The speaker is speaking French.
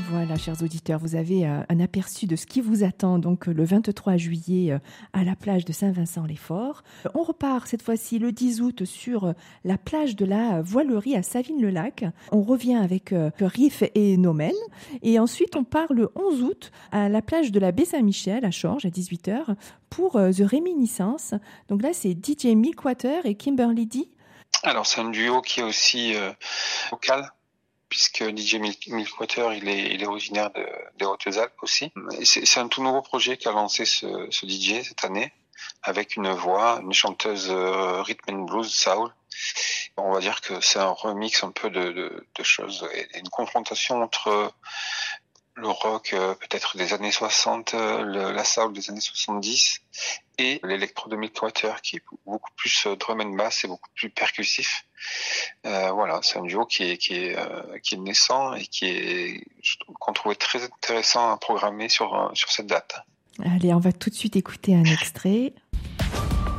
Voilà, chers auditeurs, vous avez un aperçu de ce qui vous attend donc le 23 juillet à la plage de Saint-Vincent-les-Forts. On repart cette fois-ci le 10 août sur la plage de la Voilerie à Savines-le-Lac. On revient avec Riff et Nomel. Et ensuite, on part le 11 août à la plage de la baie Saint-Michel à Chorges à 18h pour The Réminiscence. Donc là, c'est DJ Milkwater et Kimberly D. Alors, c'est un duo qui est aussi local, puisque DJ Milkwater, il est originaire des Hautes-Alpes aussi. Et c'est un tout nouveau projet qu'a lancé ce DJ cette année, avec une voix, une chanteuse rhythm and blues soul. On va dire que c'est un remix un peu de choses, et une confrontation entre le rock peut-être des années 60, la soul des années 70, et l'électro de Milkwater qui est beaucoup plus drum and bass et beaucoup plus percussif. Voilà, c'est un duo qui est naissant et qu'on trouvait très intéressant à programmer sur cette date. Allez, on va tout de suite écouter un extrait.